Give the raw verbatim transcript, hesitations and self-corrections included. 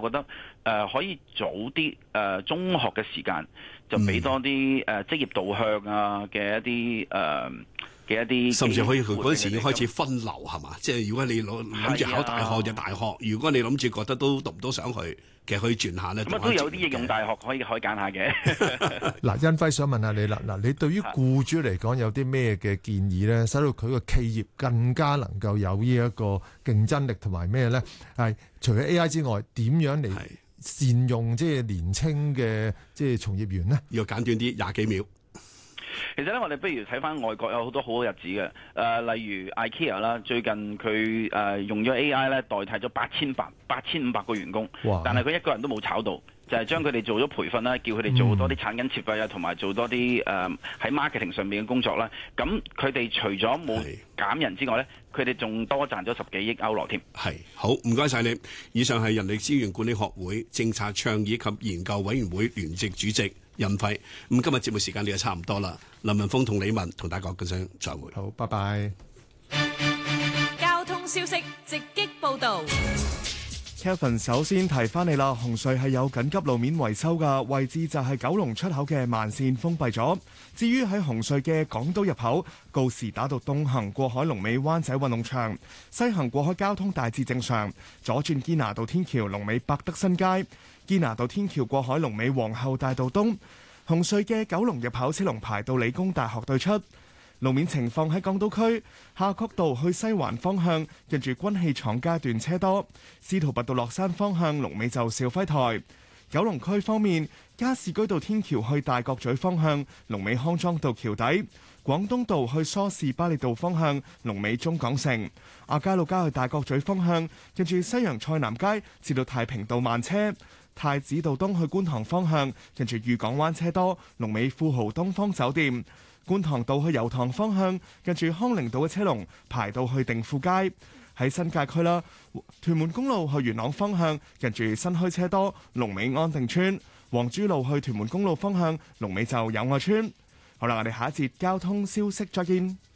覺得誒、呃、可以早啲誒、呃、中學嘅時間就俾多啲誒、呃、職業導向啊嘅一啲誒。呃嘅一啲， 甚至可以佢嗰陣時已經開始分流係嘛？即係如果你諗諗住考大學就大學，如果你諗住覺得都讀唔到上去，其實可以轉下咧。 咁都有啲應用大學可以可以揀下嘅。 嗱，恩輝想問下你啦，嗱，你對於僱主嚟講有啲咩嘅建議咧，使到佢個企業更加能夠有呢一個競爭力同埋咩咧？係除咗 A I 之外，點樣嚟善用即係年青嘅即係從業員咧？ 要簡短啲，廿幾秒。 其實咧，我哋不如睇翻外國有好多好日子嘅，誒、呃，例如 IKEA 啦，最近佢誒、呃、用咗 A I 咧代替咗八千八八千五百個員工，但係佢一個人都冇炒到，就係將佢哋做咗培訓啦，叫佢哋做多啲產品設計啊，同埋做多啲誒喺 marketing 上面嘅工作啦。咁佢哋除咗冇減人之外咧，佢哋仲多賺咗十幾億歐羅添。 係，好，唔該晒你。以上係人力資源管理學會政策倡議及研究委員會聯席主席任輝。咁今日節目時間呢就差唔多啦。林文峰同李文同大家講聲再會。 好，拜拜。 交通消息直擊報道。 Kevin 首先提翻你啦，紅隧係有緊急路面維修嘅位置就係九龍出口嘅慢線封閉咗。至於喺紅隧嘅港島入口，告士打道東行過海龍尾灣仔運動場，西行過海交通大致正常。左轉堅拿道天橋龍尾百德新街，堅拿道天橋過海龍尾皇后大道東。紅隧嘅九龍入口車龍排到理工大學對出。路面情況喺港島區夏慤道去西環方向，近住軍器廠街段車多；司徒拔道落山方向龍尾就肇輝台。九龍區方面，加士居道天橋去大角咀方向龍尾康莊道橋底；廣東道去梳士巴利道方向龍尾中港城；亞皆老街去大角咀方向，近住西洋菜南街至到太平道慢車；太子道東去觀塘方向，近住裕港灣車多，龍尾富豪東方酒店。觀塘道去油塘方向，近住康寧道嘅車龍排到去定富街。喺新界區啦，屯門公路去元朗方向，近住新墟車多，龍尾安定村。黃珠路去屯門公路方向，龍尾就友愛村。好啦，我哋下一節交通消息再見。